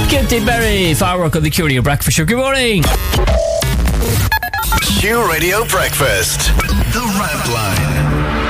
Katy Perry, Firework on the Curio Breakfast Show. Good morning. Q Radio Breakfast. The Rant Line.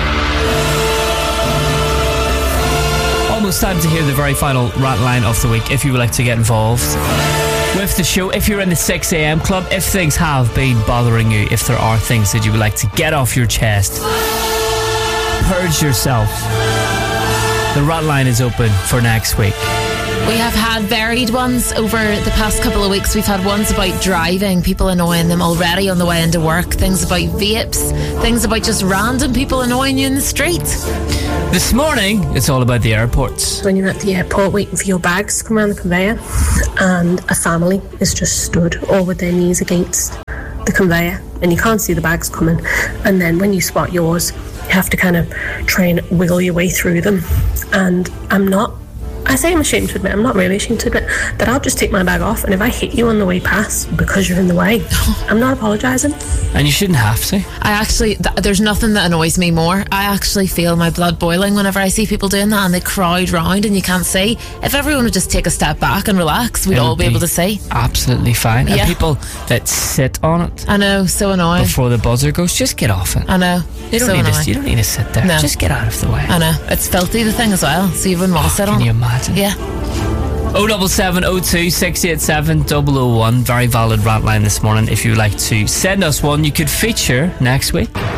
Almost time to hear the very final rant line of the week. If you would like to get involved with the show, if you're in the 6am club, if things have been bothering you, if there are things that you would like to get off your chest, purge yourself, the rant line is open for next week. We have had varied ones over the past couple of weeks. We've had ones about driving, people annoying them already on the way into work, things about vapes, things about just random people annoying you in the street. This morning, it's all about the airports. When you're at the airport waiting for your bags to come around the conveyor, and a family is just stood all with their knees against the conveyor, and you can't see the bags coming, and then when you spot yours, you have to kind of try and wiggle your way through them. And I'm ashamed to admit, I'm not really ashamed to admit that I'll just take my bag off, and if I hit you on the way past because you're in the way, I'm not apologising. And you shouldn't have to. There's nothing that annoys me more. I actually feel my blood boiling whenever I see people doing that and they crowd round and you can't see. If everyone would just take a step back and relax, we'd all be able to see. Absolutely fine. Yeah. And people that sit on it, I know, so annoying. before the buzzer goes, just get off it. I know. You don't need to sit there. No. Just get out of the way. I know. It's filthy, the thing, as well, so you wouldn't want to sit on Can it. you imagine? Yeah. 07702 687 001. Very valid rant line this morning. If you would like to send us one, you could feature next week. The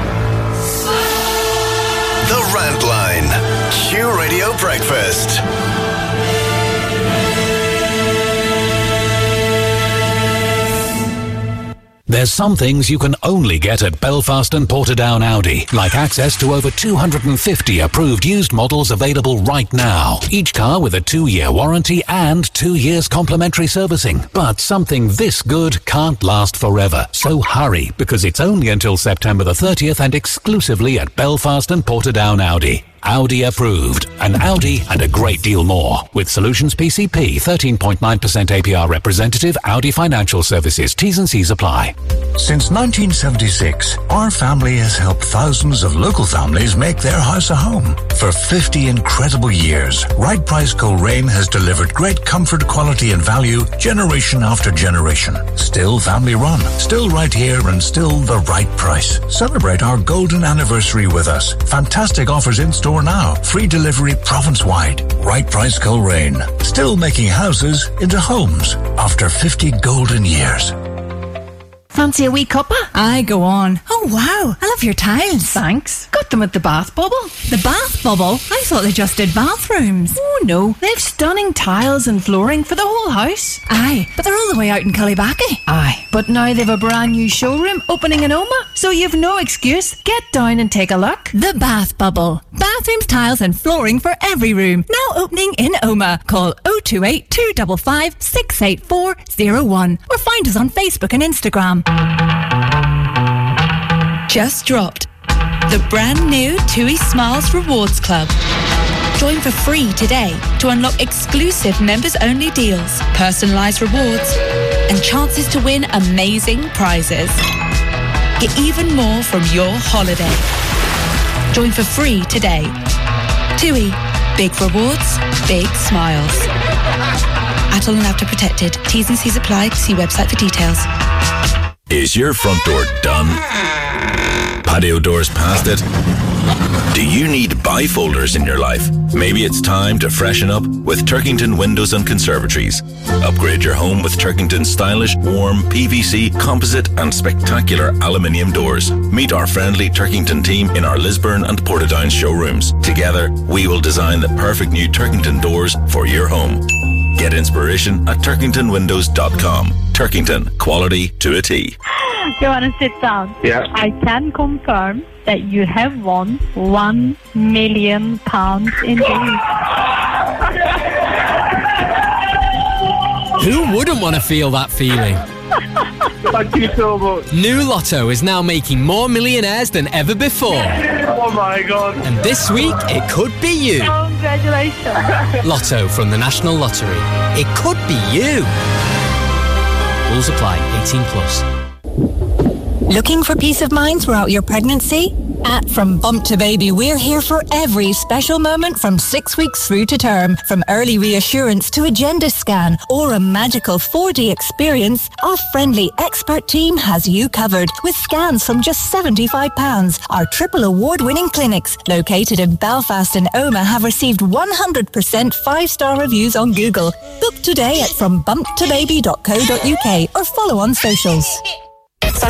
Rant Line. Q Radio Breakfast. There's some things you can only get at Belfast and Portadown Audi, like access to over 250 approved used models available right now. Each car with a 2-year warranty and 2 years complimentary servicing. But something this good can't last forever. So hurry, because it's only until September the 30th and exclusively at Belfast and Portadown Audi. Audi approved. An Audi and a great deal more. With Solutions PCP, 13.9% APR representative, Audi Financial Services. T's and C's apply. Since 1976, our family has helped thousands of local families make their house a home. For 50 incredible years, Right Price Coleraine has delivered great comfort, quality and value generation after generation. Still family run, still right here and still the right price. Celebrate our golden anniversary with us. Fantastic offers in store now. Free delivery province-wide. Right Price Coleraine. Still making houses into homes after 50 golden years. Fancy a wee cuppa? Aye, go on. Oh, wow. I love your tiles. Thanks. Got them at the Bath Bubble. The Bath Bubble? I thought they just did bathrooms. Oh, no. They've stunning tiles and flooring for the whole house. Aye, but they're all the way out in Cullybackey. Aye, but now they've a brand new showroom opening in Oma, so you've no excuse. Get down and take a look. The Bath Bubble. Bathrooms, tiles and flooring for every room. Now opening in Oma. Call 028 255 68401 or find us on Facebook and Instagram. Just dropped the brand new TUI Smiles Rewards Club. Join for free today to unlock exclusive members-only deals, personalised rewards, and chances to win amazing prizes. Get even more from your holiday. Join for free today. TUI. Big rewards, big smiles. Atol and After Protected. T's and C's apply. See website for details. Is your front door done? Patio doors past it? Do you need bifolders in your life? Maybe it's time to freshen up with Turkington Windows and Conservatories. Upgrade your home with Turkington's stylish, warm, PVC, composite and spectacular aluminium doors. Meet our friendly Turkington team in our Lisburn and Portadown showrooms. Together, we will design the perfect new Turkington doors for your home. Get inspiration at turkingtonwindows.com. Turkington, quality to a T. You want to sit down? Yeah. I can confirm that you have won £1 million indeed. Who wouldn't want to feel that feeling? Thank you so much. New Lotto is now making more millionaires than ever before. Oh my God. And this week, it could be you. Congratulations. Lotto from the National Lottery. It could be you. Rules apply. 18+. Looking for peace of mind throughout your pregnancy? At From Bump to Baby, we're here for every special moment from 6 weeks through to term. From early reassurance to a gender scan or a magical 4D experience, our friendly expert team has you covered with scans from just £75. Our triple award-winning clinics, located in Belfast and Omagh, have received 100% 5-star reviews on Google. Book today at frombumptobaby.co.uk or follow on socials.